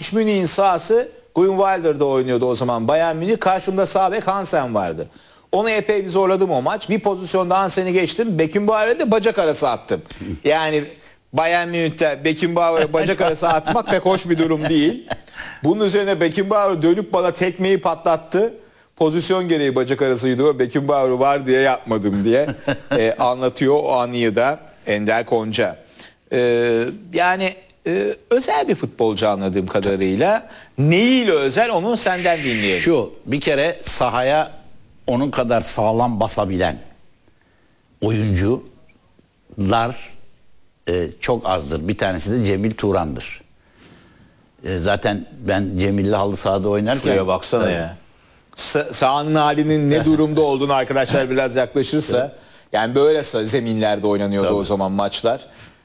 Münih'in sahası, Grünwalder'da oynuyordu o zaman Bayern Münih. Karşımda sağ bek Hansen vardı. Onu epey bir zorladım o maç. Bir pozisyonda Hansen'i geçtim. Beckenbauer'e de bacak arası attım. Yani Bayern Münih'te Beckenbauer'e bacak arası atmak pek hoş bir durum değil. Bunun üzerine Beckenbauer dönüp bana tekmeyi patlattı. Pozisyon gereği bacak arasıydı o. Beckenbauer var diye yapmadım diye anlatıyor o anıyı da Ender Konca. Yani özel bir futbolcu anladığım kadarıyla. Neyiyle özel onu senden dinleyelim. Şu bir kere sahaya onun kadar sağlam basabilen oyuncular çok azdır. Bir tanesi de Cemil Turan'dır. Zaten ben Cemil'le halı sahada oynarken... Şuraya baksana ya. Sahanın halinin ne durumda olduğunu arkadaşlar biraz yaklaşırsa... Yani böyle zeminlerde oynanıyordu o zaman maçlar.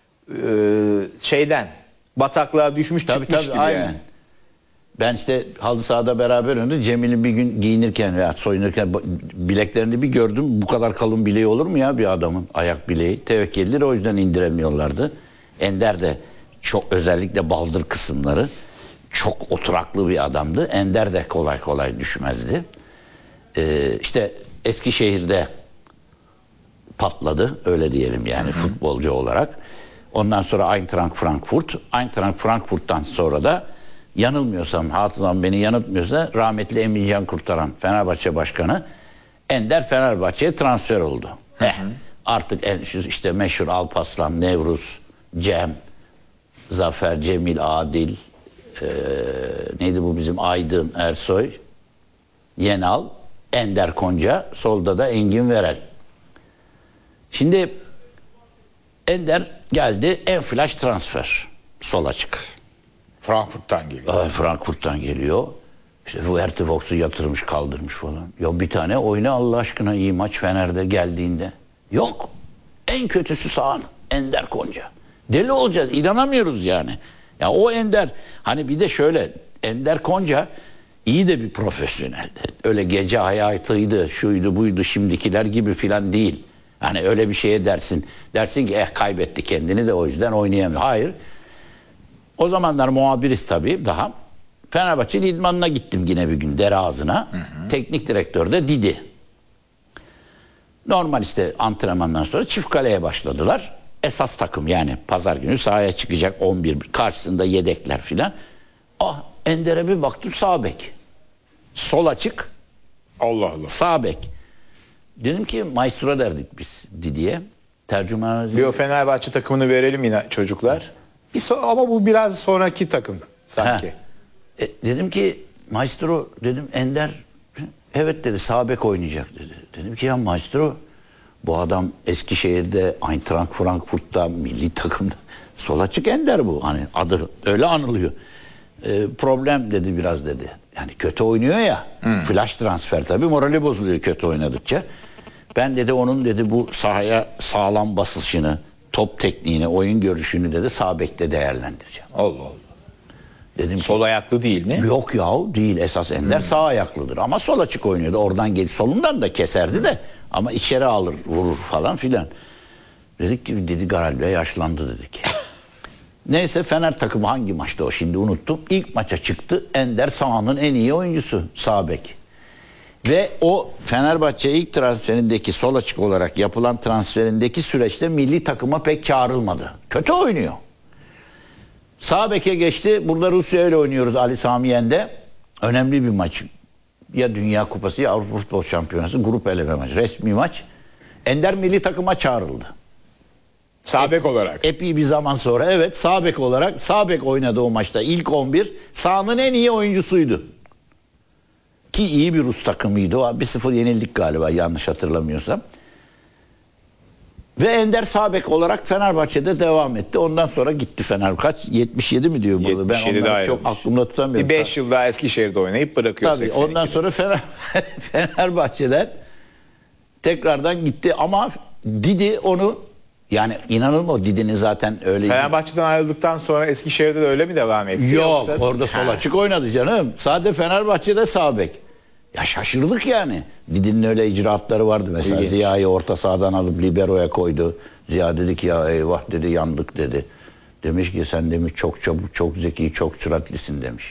Bataklığa düşmüş çıkmış gibi aynen. yani. Ben işte halı sahada beraber oynadık. Cemil'in bir gün giyinirken veya soyunurken bileklerini bir gördüm. Bu kadar kalın bileği olur mu ya bir adamın ayak bileği? Tevekkildir, o yüzden indiremiyorlardı. Ender de çok, özellikle baldır kısımları çok oturaklı bir adamdı. Ender de kolay kolay düşmezdi. İşte Eskişehir'de patladı öyle diyelim yani futbolcu olarak. Ondan sonra Eintracht Frankfurt. Eintracht Frankfurt'tan sonra da yanılmıyorsam, hafızam beni yanıltmıyorsa rahmetli Emircan Kurtaran Fenerbahçe Başkanı Ender Fenerbahçe'ye transfer oldu. Artık işte meşhur Alparslan, Nevruz, Cem, Zafer, Cemil, Adil, neydi bu bizim Aydın, Ersoy, Yenal, Ender Konca, solda da Engin Verel. Şimdi Ender geldi, en flash transfer, sol açık. Frankfurt'tan geliyor. Frankfurt'tan geliyor. İşte bu Ertuğrul'u yatırmış kaldırmış falan. Ya bir tane oyna Allah aşkına iyi maç Fener'de geldiğinde. Yok. En kötüsü sahanın. Ender Konca. Deli olacağız. İnanamıyoruz yani. Ya o Ender, hani bir de şöyle, Ender Konca iyi de bir profesyoneldi. Öyle gece hayatıydı, şuydu buydu şimdikiler gibi filan değil. Hani öyle bir şeye dersin ki kaybetti kendini de o yüzden oynayamıyor. Hayır. O zamanlar muhabiriz tabii daha. Fenerbahçe'nin idmanına gittim yine bir gün dere ağzına. Teknik direktör de Didi. Normal işte antrenmandan sonra çift kaleye başladılar. Esas takım yani pazar günü sahaya çıkacak 11 karşısında yedekler filan. Ender'e bir baktım sağ bek. Sol açık. Allah Allah. Sağ bek. Dedim ki maestro derdik biz Didi'ye. Tercümanı. Bir o Fenerbahçe takımını verelim yine çocuklar. Ama bu biraz sonraki takım sanki. Dedim ki maestro dedim Ender evet dedi sağ bek oynayacak dedi. Dedim ki ya maestro bu adam Eskişehir'de Eintracht Frankfurt'ta milli takımda sol açık Ender bu. Hani adı öyle anılıyor. Problem dedi biraz dedi. Yani kötü oynuyor ya. Flash transfer tabii morali bozuluyor kötü oynadıkça. Ben dedi onun dedi bu sahaya sağlam basışını, top tekniğini, oyun görüşünü dedi sağ bekte değerlendireceğim. Allah Allah. Dedim sol ayaklı değil mi? Yok yahu değil, esas Ender sağ ayaklıdır ama sol açık oynuyordu. Oradan solundan da keserdi de ama içeri alır, vurur falan filan. Dedik ki dedi galiba yaşlandı dedik. Neyse Fener takımı hangi maçta o şimdi unuttum. İlk maça çıktı. Ender sahanın en iyi oyuncusu sağ bek. Ve o Fenerbahçe ilk transferindeki sol açık olarak yapılan transferindeki süreçte milli takıma pek çağrılmadı. Kötü oynuyor. Sağ beke geçti. Burada Rusya ile oynuyoruz Ali Sami Yen'de. Önemli bir maç. Ya Dünya Kupası ya Avrupa Futbol Şampiyonası grup eleme maçı. Resmi maç. Ender milli takıma çağrıldı. Sağ bek olarak. Epey bir zaman sonra evet sağ bek olarak sağ bek oynadı o maçta. İlk 11 sahanın en iyi oyuncusuydu. Ki iyi bir Rus takımıydı. O 1-0 yenildik galiba yanlış hatırlamıyorsam. Ve Ender sağ bek olarak Fenerbahçe'de devam etti. Ondan sonra gitti Fener. Kaç? 77 mi diyor burada? Ben onları çok aklımda tutamıyorum. Bir 5 yıl daha Eskişehir'de oynayıp bırakıyor. Tabii ondan sonra Fenerbahçeler tekrardan gitti ama Didi onu yani inanın o Didi'nin zaten öyle. Fenerbahçe'den ayrıldıktan sonra Eskişehir'de de öyle mi devam etti? Yok orada sol açık oynadı canım. Sadece Fenerbahçe'de sağ bek. Ya şaşırdık yani. Didi'nin öyle icraatları vardı. Mesela İlginç. Ziya'yı orta sahadan alıp libero'ya koydu. Ziya dedi ki ya eyvah dedi yandık dedi. Demiş ki sen demiş çok çabuk, çok zeki, çok süratlisin demiş.